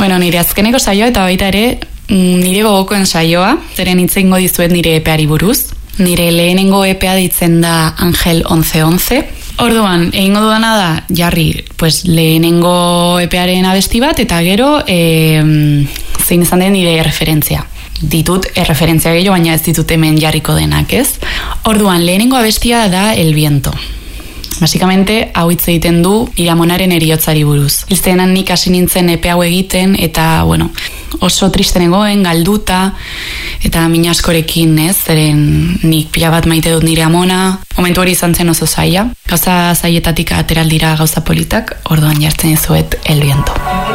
Bueno, nire azkeneko saioa eta baita ere nire gogokoen saioa, zeren hitz egingo dizuet nire epeari buruz. Nire lehenengo epea ditzen da Angel 1111. Orduan, egingo dudana da, jarri, pues, lehenengo epearen abesti bat, eta gero, zein izan den nire referentzia. Ditut erreferentzia gehiago, baina ez ditut hemen jarriko denak, ez? Orduan, lehenengo abestia da El Viento. Basikamente, hau hitz egiten du Iramonaren heriotzari buruz. Hiltzenan nik hasi nintzen epe hau egiten, eta, bueno, oso triste negoen, galduta, eta min askorekin, ez, zeren nik pila bat maite dut nire amona, momentu hori izan zen oso zaila. Gauza zaietatik ateraldira gauza politak, orduan jartzen dizuet El Viento.